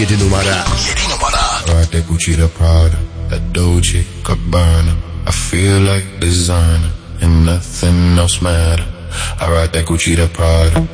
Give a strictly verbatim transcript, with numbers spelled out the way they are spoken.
Ieri numara. Ieri numara. Ride that Gucci, the Prada, that Dolce, Gabbana. I feel like designer and nothing else matter. I ride that Gucci, the Prada,